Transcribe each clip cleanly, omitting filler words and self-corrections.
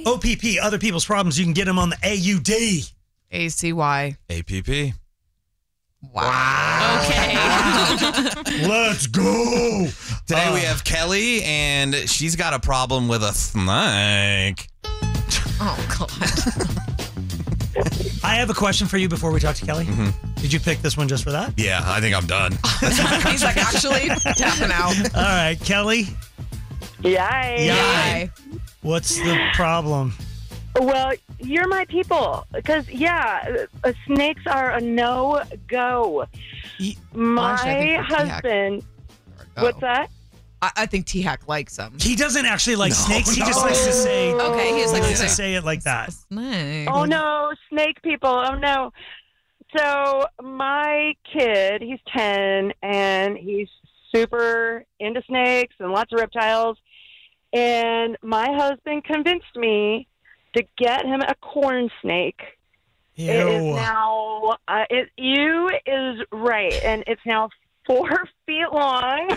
OPP, other people's problems. You can get them on the AUD. ACY. APP. Wow. Okay. Let's go. Today we have Kelly, and she's got a problem with a snake. Oh, God. I have a question for you before we talk to Kelly. Did you pick this one just for that? Yeah, I think I'm done. He's like, actually, tapping out. All right, Kelly. Yay. What's the problem? Well, you're my people. Because, snakes are a no-go. My Honestly, I think husband... What's that? I think T-Hack likes them. He doesn't actually like snakes. He just likes to say. Okay, he's like he likes to say it like that. Snake. Oh, no, snake people. Oh, no. So my kid, he's 10, and he's super into snakes and lots of reptiles. And my husband convinced me to get him a corn snake. Ew. It is now, you is right, and it's now 4 feet long.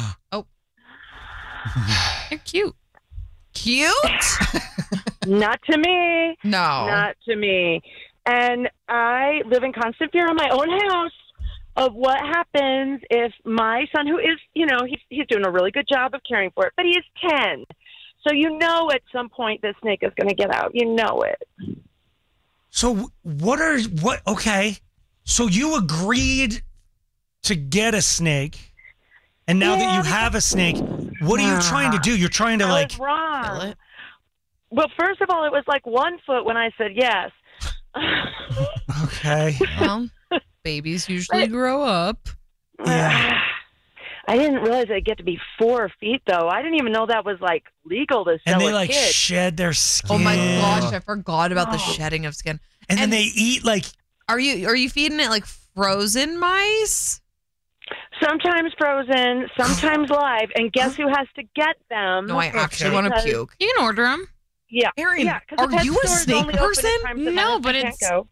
They're cute. Cute? Not to me. No. Not to me. And I live in constant fear in my own house of what happens if my son, who is, he's doing a really good job of caring for it, but he's 10. So at some point this snake is going to get out. You know it. So okay. So you agreed to get a snake, and now that you have a snake, what are you trying to do? You're trying to I was wrong. Well, first of all, it was like 1 foot when I said yes. Okay. Well, babies usually grow up. Yeah. I didn't realize they'd get to be 4 feet, though. I didn't even know that was, legal to sell And they, a kid. shed their skin. Oh, my gosh. I forgot about the shedding of skin. And then they eat, Are you feeding it, frozen mice? Sometimes frozen, sometimes live. And guess who has to get them? No, I actually want to puke. You can order them. Yeah. Erin, yeah, 'cause the are pet you a store is snake only open at person? times of No, month but you can't it's go.